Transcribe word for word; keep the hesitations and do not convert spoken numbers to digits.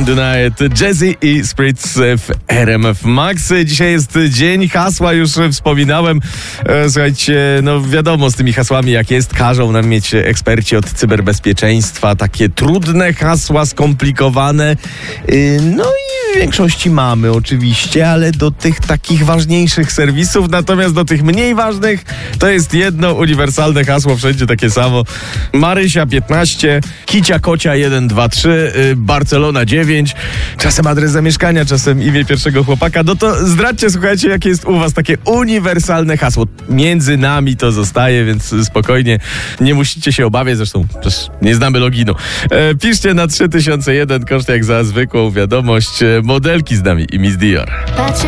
in the Night, Jazzy i Spritz w R M F Max. Dzisiaj jest dzień hasła, już wspominałem. Słuchajcie, no wiadomo z tymi hasłami jak jest, każą nam mieć eksperci od cyberbezpieczeństwa takie trudne hasła, skomplikowane. No i w większości mamy oczywiście, ale do tych takich ważniejszych serwisów, natomiast do tych mniej ważnych to jest jedno uniwersalne hasło, wszędzie takie samo. Marysia piętnaście, Kicia Kocia jeden dwa trzy, Barcelona dziewięć, czasem adres zamieszkania, czasem imię pierwszego chłopaka. No to zdradźcie, słuchajcie, jakie jest u was takie uniwersalne hasło. Między nami to zostaje, więc spokojnie, nie musicie się obawiać, zresztą też nie znamy loginu. E, piszcie na trzy tysiące jeden, koszt jak za zwykłą wiadomość. Modelki z nami i Miss Dior.